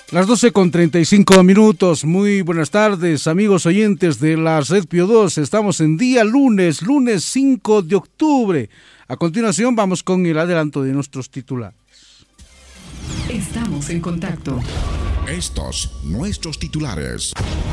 Las 12:35. Muy buenas tardes, amigos oyentes de la Red Pío 2. Estamos en día lunes 5 de octubre. A continuación vamos con el adelanto de nuestros titulares. Estamos en contacto. Estos nuestros titulares.